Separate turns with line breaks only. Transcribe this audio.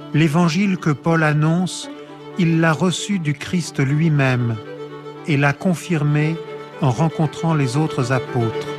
L'évangile que Paul annonce, il l'a reçu du Christ lui-même et l'a confirmé en rencontrant les autres apôtres.